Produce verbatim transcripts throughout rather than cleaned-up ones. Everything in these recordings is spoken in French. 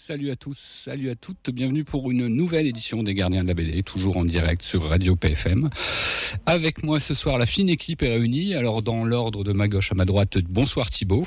Salut à tous, salut à toutes, bienvenue pour une nouvelle édition des Gardiens de la B D, toujours en direct sur Radio P F M. Avec moi ce soir, la fine équipe est réunie. Alors dans l'ordre de ma gauche à ma droite, bonsoir Thibaut.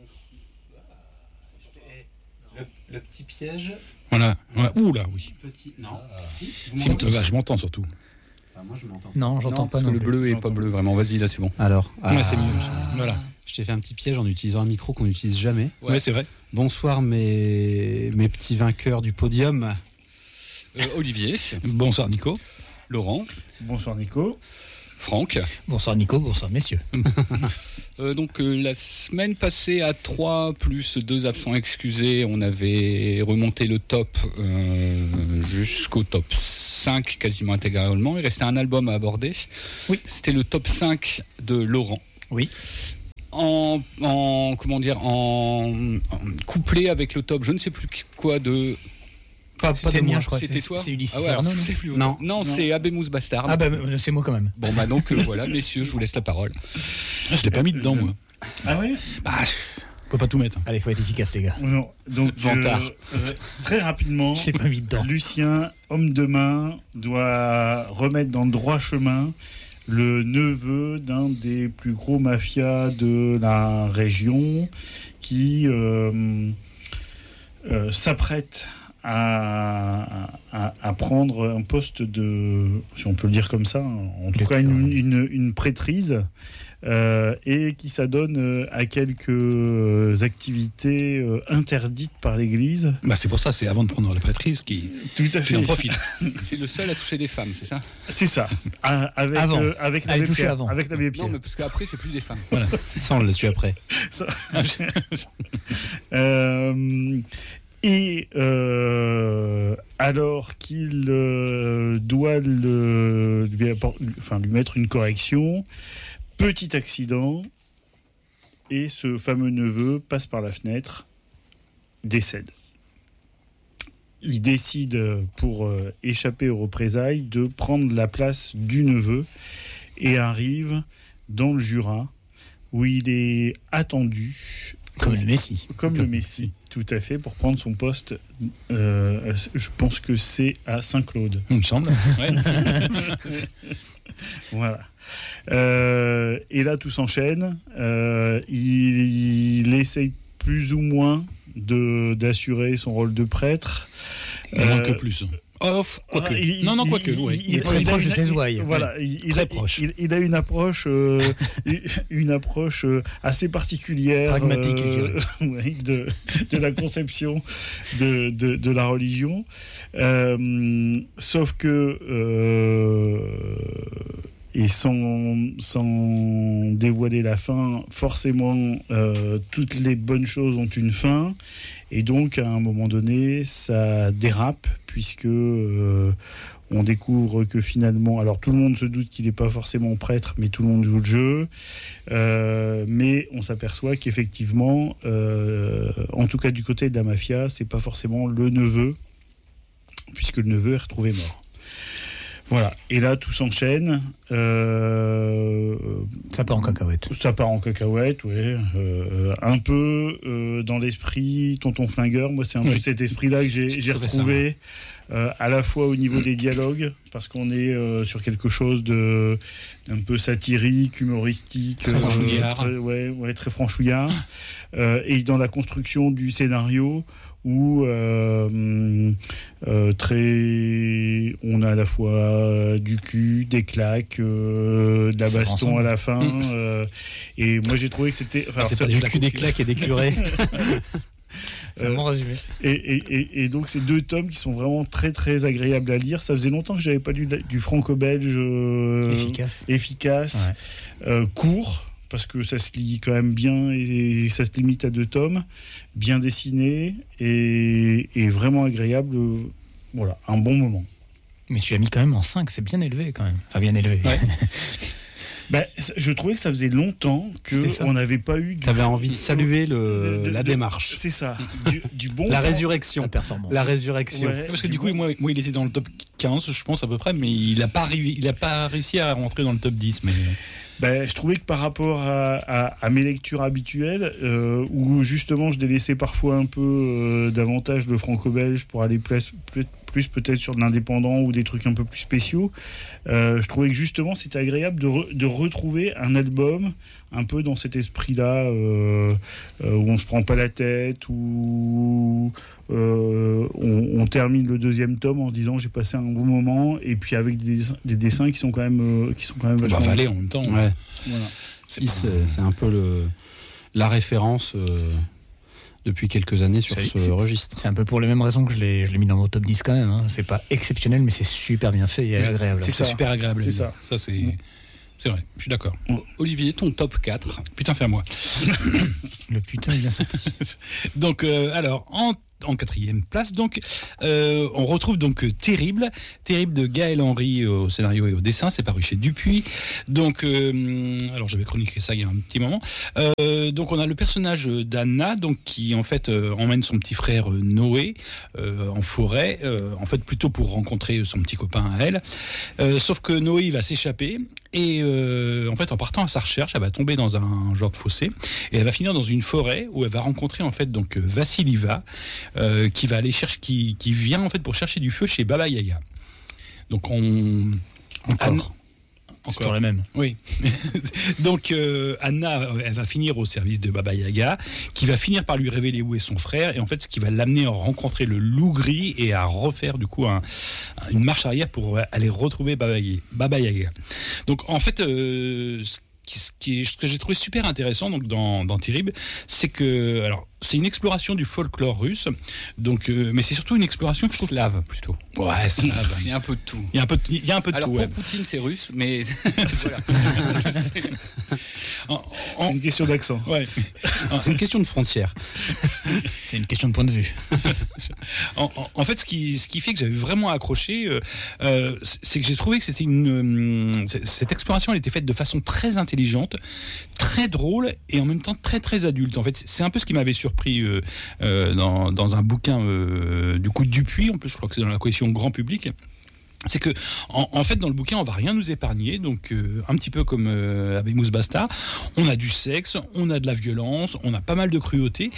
Le, le petit piège. Voilà, voilà. Ouh là, oui. Petit, non. Ah. Si, bah, je m'entends surtout. Ah, moi je m'entends. Non, j'entends non, pas. Parce non que le plus. bleu est J'entends. pas bleu, vraiment. Vas-y, là c'est bon. Alors, Ah, ah, c'est mieux. Voilà. Je t'ai fait un petit piège en utilisant un micro qu'on n'utilise jamais. Ouais, ouais c'est vrai. Bonsoir mes, mes petits vainqueurs du podium. Euh, Olivier. Bonsoir Nico. Laurent. Bonsoir Nico. Franck. Bonsoir Nico, bonsoir messieurs. Euh, donc euh, la semaine passée à trois plus deux absents excusés, on avait remonté le top euh, jusqu'au top cinq quasiment intégralement. Il restait un album à aborder. Oui. C'était le top cinq de Laurent. Oui. En, en comment dire en, en couplé avec le top, je ne sais plus quoi de. Pas, pas de moi, je crois. C'était c'est, toi. C'est Ulysse Ah ouais, alors, Arnaud, non, c'est plus non. non, non, c'est Abemous Bastard. Ah bah c'est moi quand même. Bon bah donc euh, voilà, messieurs, je vous laisse la parole. Ah, je l'ai pas mis dedans moi. Ah oui. Bah, on peut pas tout mettre. Allez, faut être efficace les gars. Non, donc Vantard. euh, euh, très rapidement, J'ai pas mis dedans. Lucien, homme de main, doit remettre dans le droit chemin le neveu d'un des plus gros mafias de la région qui euh, euh, s'apprête à, à, à prendre un poste de, si on peut le dire comme ça, en tout cas une, une, une prêtrise, euh, et qui s'adonne euh, à quelques euh, activités euh, interdites par l'Église. Bah, c'est pour ça, c'est avant de prendre la prêtrise qui, Tout à qui en fait. profite. C'est le seul à toucher des femmes, c'est ça? C'est ça. À- avec Avant. euh, avec Allez, l'abbé toucher Pierre. avant. Avec l'abbé Pierre. Non, mais parce qu'après c'est plus des femmes. Voilà. Ça, on le suit après. Ça- Euh, et euh, alors qu'il euh, doit le, lui, appor- enfin, lui mettre une correction, petit accident, et ce fameux neveu passe par la fenêtre, décède. Il décide, pour euh, échapper aux représailles, de prendre la place du neveu et arrive dans le Jura, où il est attendu Comme le Messie. comme le Messie, tout à fait, pour prendre son poste. Euh, je pense que c'est à Saint-Claude. Il me semble. Ouais. Voilà. Euh, et là, tout s'enchaîne. Euh, il, il essaye plus ou moins de, d'assurer son rôle de prêtre. Moins Euh, que plus. Oh, quoique. Ah, il- non, non, il- quoique. il- ouais. il- Il est très il a proche une- de ses ouailles. Voilà, il, il Très a, proche. Il, il a une approche, euh, une approche euh, assez particulière, Pragmatique, je euh, ouais, de, de la conception de, de, de la religion. Euh, sauf que, euh, et sans, sans dévoiler la fin, forcément, euh, toutes les bonnes choses ont une fin. Et donc, à un moment donné, ça dérape, puisque euh, on découvre que finalement, alors tout le monde se doute qu'il n'est pas forcément prêtre, mais tout le monde joue le jeu. Euh, mais on s'aperçoit qu'effectivement, euh, en tout cas du côté de la mafia, c'est pas forcément le neveu, puisque le neveu est retrouvé mort. Voilà. Et là, tout s'enchaîne. Euh, Ça part en cacahuète. ça part en cacahuète, ouais. Euh, un peu euh, dans l'esprit Tonton Flingueur. Moi, c'est un peu Oui. cet esprit-là que j'ai, Je j'ai trouvais ça, retrouvé, euh, à la fois au niveau des dialogues, parce qu'on est euh, sur quelque chose de un peu satirique, humoristique, Très franchouillard. très, ouais, ouais, très franchouillard, euh, et dans la construction du scénario, où euh, euh, très, on a à la fois du cul, des claques, euh, de la Ça va baston ensemble. à la fin. euh, et moi, j'ai trouvé que c'était. Enfin, Ah, c'est ça- pas Du du cul des claques et des curés. C'est Euh, un bon résumé. et, et, et, et donc, c'est deux tomes qui sont vraiment très, très agréables à lire. Ça faisait longtemps que j'avais pas lu de- du franco-belge euh, Efficace. efficace, euh, court, parce que ça se lit quand même bien et, et ça se limite à deux tomes, bien dessiné et, et vraiment agréable. euh, Voilà, un bon moment. Mais tu l'as mis quand même en cinq, c'est bien élevé quand même. Enfin, bien élevé. Ouais. Ben, c- je trouvais que ça faisait longtemps C'est ça. qu'on n'avait pas eu. du- T'avais envie de saluer le, de- de- la de- démarche. C'est ça, du, du bon. La temps. résurrection. La performance. La résurrection. Ouais, Parce que du coup, moi, moi, il était dans le top quinze, je pense, à peu près, mais il n'a pas, arrivé- il a pas réussi à rentrer dans le top dix. Mais Ben, je trouvais que par rapport à, à, à mes lectures habituelles, euh, où justement je délaissais parfois un peu euh, davantage le franco-belge pour aller plus, plus, plus peut-être sur de l'indépendant ou des trucs un peu plus spéciaux, euh, je trouvais que justement c'était agréable de, re, de retrouver un album un peu dans cet esprit-là, euh, euh, où on se prend pas la tête, où euh, on, on termine le deuxième tome en se disant j'ai passé un bon moment, et puis avec des, des dessins qui sont quand même, euh, qui sont quand même On va vachement avaler en même temps. Ouais. Voilà. C'est, c'est, c'est un peu le, la référence euh, depuis quelques années sur C'est- ce c'est- registre. C'est un peu pour les mêmes raisons que je l'ai, je l'ai mis dans mon top dix quand même. Hein. C'est pas exceptionnel, mais c'est super bien fait et Oui, agréable. C'est ça. super agréable. à C'est lire. ça. Ça, c'est, c'est vrai. Je suis d'accord. Olivier, ton top quatre. Putain, c'est à moi. Le putain est bien sorti. Donc, euh, alors, en, en quatrième place, donc, euh, on retrouve donc euh, Terrible, Terrible de Gaël Henry au scénario et au dessin, c'est paru chez Dupuis. Donc, euh, alors j'avais chroniqué ça il y a un petit moment. Euh, donc, on a le personnage d'Anna, donc qui en fait euh, emmène son petit frère euh, Noé euh, en forêt, euh, en fait plutôt pour rencontrer son petit copain à elle. Euh, sauf que Noé il va s'échapper. Et euh, en fait, en partant à sa recherche, elle va tomber dans un genre de fossé et elle va finir dans une forêt où elle va rencontrer en fait donc Vassiliva, euh, qui va aller chercher, qui, qui vient en fait pour chercher du feu chez Baba Yaga. Donc on Encore. Anne- C'est toujours la même. oui. Donc euh, Anna, elle va finir au service de Baba Yaga, qui va finir par lui révéler où est son frère, et en fait ce qui va l'amener à rencontrer le loup gris et à refaire du coup un, une marche arrière pour aller retrouver Baba Yaga. Baba Yaga. Donc en fait, euh, ce qui, ce qui est- ce que j'ai trouvé super intéressant donc dans, dans Terrible, c'est que alors c'est une exploration du folklore russe, donc euh, mais c'est surtout une exploration que je trouve Slave, plutôt. ouais slave. Il y a un peu de tout. Il y a un peu de, il y a un peu de Alors tout. pour ouais. Poutine, c'est russe, mais voilà. En- en- C'est une question d'accent. ouais. C'est une question de frontière. C'est une question de point de vue. En, en- en fait, ce qui, ce qui fait que j'avais vraiment accroché, euh, euh, c'est que j'ai trouvé que c'était une euh, c- cette exploration, elle était faite de façon très intelligente, très drôle et en même temps très très adulte. En fait, c'est un peu ce qui m'avait surpris euh, euh, dans, dans un bouquin euh, du coup de Dupuis. En plus, je crois que c'est dans la collection grand public. C'est que, en, en fait, dans le bouquin, on va rien nous épargner. Donc, euh, un petit peu comme euh, avec Mousse Bastard, on a du sexe, on a de la violence, on a pas mal de cruauté.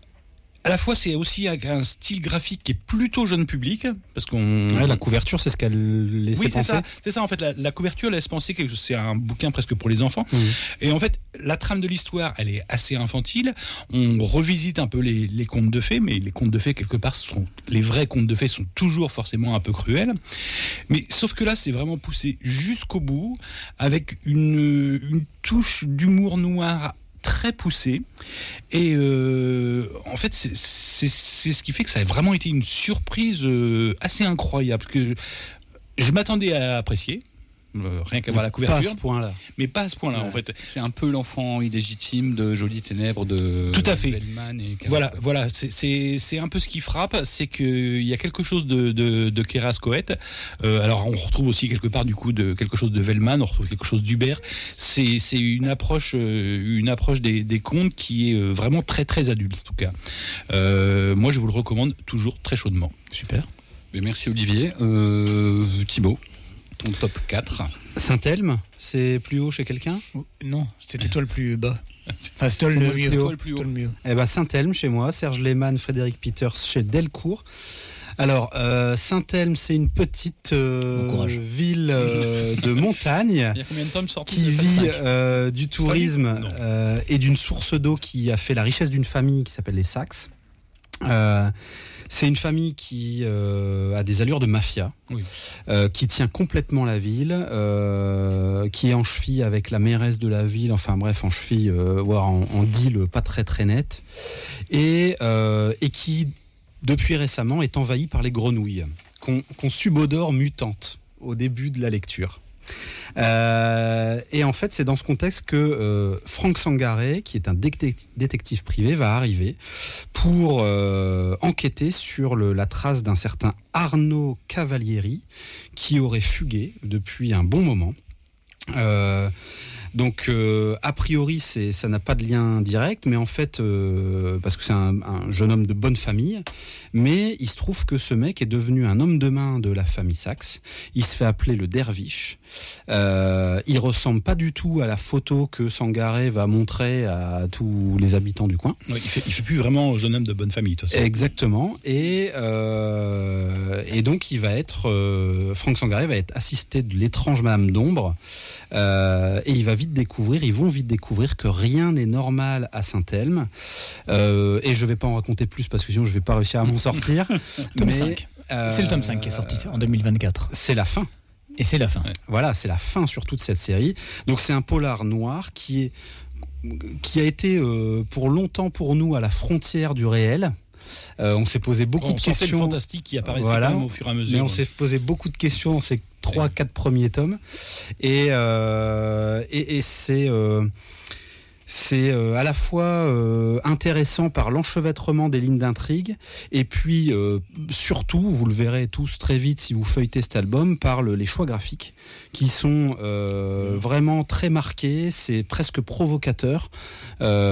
À la fois, c'est aussi un, un style graphique qui est plutôt jeune public, parce qu'on... Ouais, la couverture, c'est ce qu'elle laissait oui, c'est penser. ça, c'est ça en fait. La, la couverture laisse penser que c'est un bouquin presque pour les enfants. Mmh. Et en fait, la trame de l'histoire, elle est assez infantile. On revisite un peu les, les contes de fées, mais les contes de fées, quelque part, sont, les vrais contes de fées sont toujours forcément un peu cruels. Mais sauf que là, c'est vraiment poussé jusqu'au bout, avec une, une touche d'humour noir très poussée. Et euh, en fait, c'est, c'est, c'est ce qui fait que ça a vraiment été une surprise euh, assez incroyable, que je m'attendais à apprécier. Euh, rien qu'à voir la Pas à couverture, ce point-là. mais pas à ce point-là en Ouais, fait. C'est un peu l'enfant illégitime de Jolies Ténèbres de Tout à fait. Bellman et Keras. Voilà, voilà, c'est, c'est, c'est un peu ce qui frappe, c'est qu'il y a quelque chose de, de, de Keras Coët. Euh, alors on retrouve aussi quelque part du coup de quelque chose de Vellman, on retrouve quelque chose d'Hubert. C'est, c'est une approche, euh, une approche des, des contes qui est euh, vraiment très très adulte en tout cas. Euh, moi je vous le recommande toujours très chaudement. Super. Mais merci Olivier. Euh, Thibaut, ton top quatre. Saint-Elme, c'est plus haut chez quelqu'un? Oh, non, c'était toi le plus bas. Enfin, c'est toi le C'est moi mieux. le plus haut. C'est toi le mieux. Eh ben Saint-Elme chez moi, Serge Lehmann, Frédéric Peters chez Delcourt. Alors euh, Saint-Elme, c'est une petite euh, Bon courage. ville euh, de montagne Il y a combien de tomes sortis qui de vit cinq euh, du tourisme Non. euh, et d'une source d'eau qui a fait la richesse d'une famille qui s'appelle les Saxe. Euh, c'est une famille qui euh, a des allures de mafia, Oui. euh, qui tient complètement la ville, euh, qui est en cheville avec la mairesse de la ville, enfin bref, en cheville, euh, voire en, en deal pas très très net, et, euh, et qui, depuis récemment, est envahie par les grenouilles, qu'on qu'on subodore mutantes au début de la lecture. Euh, et en fait, c'est dans ce contexte que euh, Franck Sangaré, qui est un détec- détective privé, va arriver pour euh, enquêter sur le, la trace d'un certain Arnaud Cavalieri, qui aurait fugué depuis un bon moment. Euh, Donc, euh, a priori, c'est, ça n'a pas de lien direct, mais en fait, euh, parce que c'est un, un jeune homme de bonne famille, mais il se trouve que ce mec est devenu un homme de main de la famille Sachs. Il se fait appeler le derviche. Euh, il ressemble pas du tout à la photo que Sangaré va montrer à tous les habitants du coin. Oui, il fait, il fait plus vraiment jeune homme de bonne famille, de toute façon. Exactement. Et, euh, et donc, il va être, euh, Franck Sangaré va être assisté de l'étrange Madame d'Ombre. Euh, et il va vite découvrir, ils vont vite découvrir que rien n'est normal à Saint-Elme. Euh, et je vais pas en raconter plus parce que sinon je vais pas réussir à m'en sortir. Tome Mais, cinq. euh, C'est le tome cinq qui est sorti en deux mille vingt-quatre. C'est la fin. Et c'est la fin. Ouais. Voilà, c'est la fin surtout de cette série. Donc c'est un polar noir qui est qui a été euh, pour longtemps pour nous à la frontière du réel. Euh, on s'est posé beaucoup On de sentait le questions. fantastique qui apparaissait Voilà. quand même au fur et à mesure. Mais on s'est posé beaucoup de questions dans ces trois, Ouais. quatre premiers tomes, et euh, et, et c'est euh, c'est euh, à la fois euh, intéressant par l'enchevêtrement des lignes d'intrigue, et puis euh, surtout, vous le verrez tous très vite si vous feuilletez cet album, par le, les choix graphiques qui sont euh, vraiment très marqués, c'est presque provocateur. Euh,